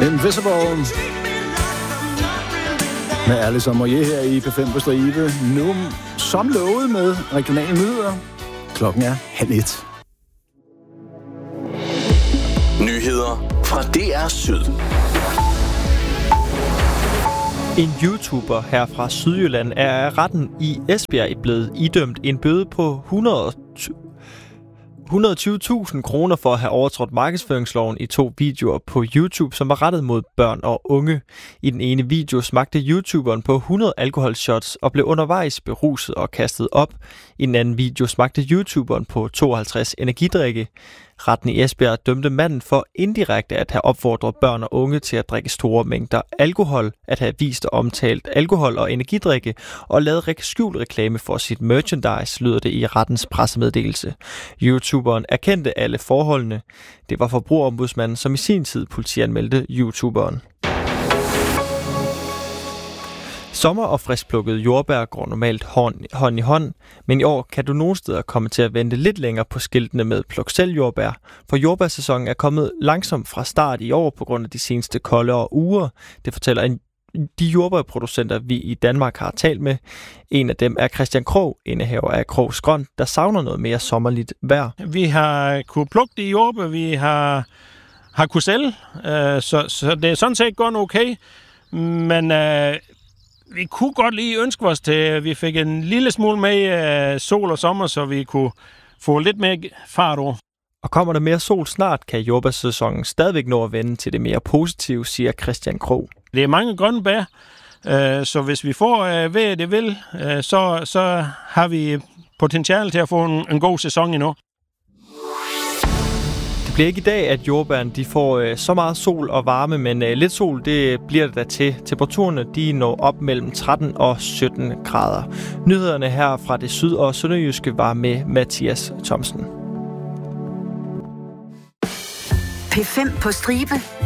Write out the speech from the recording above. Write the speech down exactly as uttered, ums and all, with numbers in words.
Invisible med Alison Moyet her i P fem på stribe. Nu som lovet med regionale nyheder. Klokken er halv et. Nyheder fra D R Syd. En YouTuber her fra Sydjylland er af retten i Esbjerg blevet idømt en bøde på hundrede og tyve tusind kroner for at have overtrådt markedsføringsloven i to videoer på YouTube, som var rettet mod børn og unge. I den ene video smagte YouTuberen på hundrede alkoholshots og blev undervejs beruset og kastet op. I den anden video smagte YouTuberen på tooghalvtreds energidrikke. Retten i Esbjerg dømte manden for indirekte at have opfordret børn og unge til at drikke store mængder alkohol, at have vist og omtalt alkohol og energidrikke og lavet skjult reklame for sit merchandise, lyder det i rettens pressemeddelelse. YouTuberen erkendte alle forholdene. Det var Forbrugerombudsmanden, som i sin tid politianmeldte YouTuberen. Sommer- og friskplukkede jordbær går normalt hånd, hånd i hånd, men i år kan du nogle steder komme til at vente lidt længere på skiltene med pluk selv jordbær, for jordbærsæsonen er kommet langsomt fra start i år på grund af de seneste koldere uger. Det fortæller en, de jordbærproducenter, vi i Danmark har talt med. En af dem er Christian Krog, indehaver af Krogs Grønt, der savner noget mere sommerligt vejr. Vi har kunne plukke de jordbær, vi har, har kunne sælge, øh, så, så det er sådan set gået okay, men øh, vi kunne godt lige ønske os til, at vi fik en lille smule med sol og sommer, så vi kunne få lidt mere fart over. Og kommer der mere sol snart, kan jordbærsæsonen stadigvæk nå at vende til det mere positive, siger Christian Krog. Det er mange grønne bær, så hvis vi får hvad det vil, så, så har vi potentiale til at få en, en god sæson endnu. Det bliver ikke i dag, at jordbærne de får øh, så meget sol og varme, men øh, lidt sol det bliver det der til. Temperaturerne de når op mellem tretten og sytten grader. Nyhederne her fra det syd- og sønderjyske var med Mathias Thomsen. P fem på stribe.